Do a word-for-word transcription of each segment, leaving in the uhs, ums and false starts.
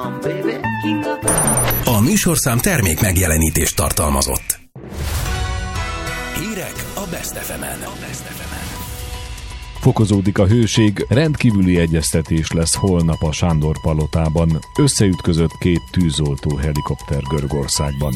A műsorszám termék megjelenítést tartalmazott. Hírek a Best ef emen. Fokozódik a hőség, rendkívüli egyeztetés lesz holnap a Sándor palotában. Összeütközött két tűzoltó helikopter Görögországban.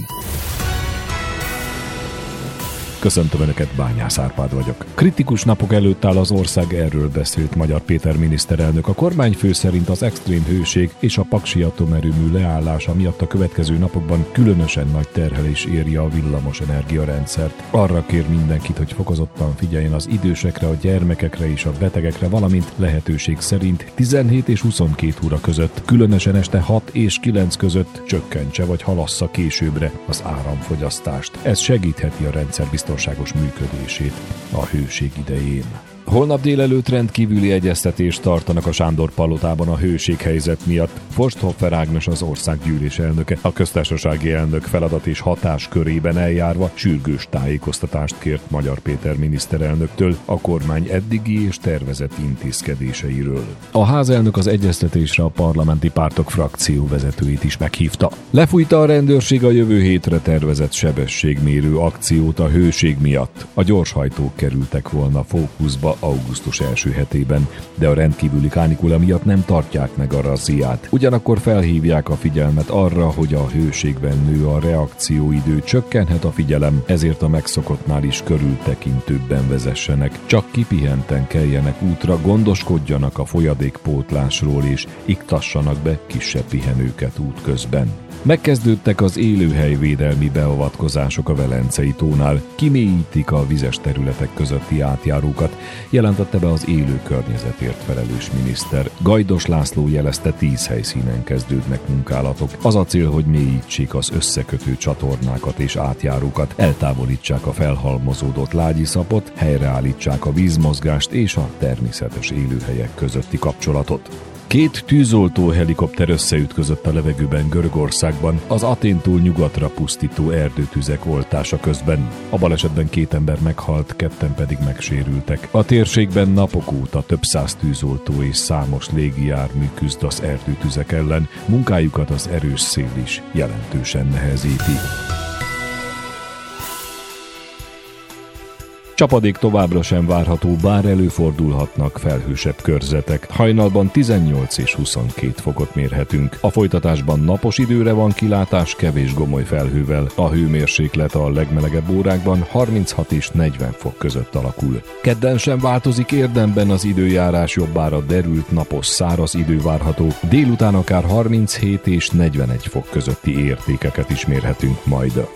Köszöntöm Önöket, Bányász Árpád vagyok. Kritikus napok előtt áll az ország, erről beszélt Magyar Péter miniszterelnök. A kormányfő szerint az extrém hőség és a paksi atomerőmű leállása miatt a következő napokban különösen nagy terhelés éri a villamosenergia rendszert. Arra kér mindenkit, hogy fokozottan figyeljen az idősekre, a gyermekekre és a betegekre, valamint lehetőség szerint tizenhét és huszonkét óra között, különösen este hat és kilenc között csökkentse vagy halassza későbbre az áramfogyasztást. Ez segítheti a rendszer biztonságos működését a hőség idején. Holnap délelőtt rendkívüli egyeztetést tartanak a Sándor palotában a hőséghelyzet miatt. Forsthoffer Ágnes, az országgyűlés elnöke, a köztársasági elnök feladat és hatáskörében eljárva sürgős tájékoztatást kért Magyar Péter miniszterelnöktől a kormány eddigi és tervezett intézkedéseiről. A házelnök az egyeztetésre a parlamenti pártok frakcióvezetőit is meghívta. Lefújta a rendőrség a jövő hétre tervezett sebességmérő akciót a hőség miatt. A gyorshajtók kerültek volna fókuszba augusztus első hetében, de a rendkívüli kánikula miatt nem tartják meg a razziát. Ugyanakkor felhívják a figyelmet arra, hogy a hőségben nő a reakcióidő, csökkenhet a figyelem, ezért a megszokottnál is körültekintőbben vezessenek. Csak kipihenten keljenek útra, gondoskodjanak a folyadékpótlásról és iktassanak be kisebb pihenőket útközben. Megkezdődtek az élőhelyvédelmi beavatkozások a Velencei tónál, kimélyítik a vizes területek közötti átjárókat, jelentette be az élő környezetért felelős miniszter. Gajdos László jelezte, tíz helyszínen kezdődnek munkálatok. Az a cél, hogy mélyítsék az összekötő csatornákat és átjárókat, eltávolítsák a felhalmozódott lágyiszapot, helyreállítsák a vízmozgást és a természetes élőhelyek közötti kapcsolatot. Két tűzoltó helikopter összeütközött a levegőben Görögországban az Athéntól nyugatra pusztító erdőtüzek oltása közben. A balesetben két ember meghalt, ketten pedig megsérültek. A térségben napok óta több száz tűzoltó és számos légijármű küzd az erdőtüzek ellen, munkájukat az erős szél is jelentősen nehezíti. Csapadék továbbra sem várható, bár előfordulhatnak felhősebb körzetek. Hajnalban tizennyolc és huszonkét fokot mérhetünk. A folytatásban napos időre van kilátás, kevés gomoly felhővel. A hőmérséklet a legmelegebb órákban harminchat és negyven fok között alakul. Kedden sem változik érdemben az időjárás, jobbára derült, napos, száraz idő várható. Délután akár harminchét és negyvenegy fok közötti értékeket is mérhetünk majd.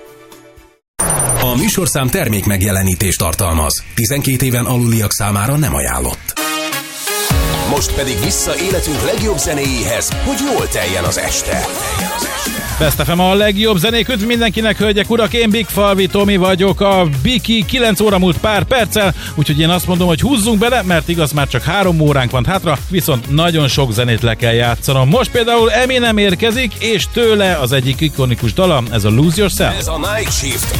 A műsorszám termék megjelenítést tartalmaz. tizenkét éven aluliak számára nem ajánlott. Most pedig vissza életünk legjobb zenéjéhez, hogy jól teljen az este. Best ef em a legjobb zenék, üdv mindenkinek, hölgyek, urak, én Big Falvi Tomi vagyok, a Biki, kilenc óra múlt pár perccel, úgyhogy én azt mondom, hogy húzzunk bele, mert igaz, már csak három óránk van hátra, viszont nagyon sok zenét le kell játszanom. Most például Eminem érkezik, és tőle az egyik ikonikus dala, ez a Lose Yourself. Ez a Night Shift.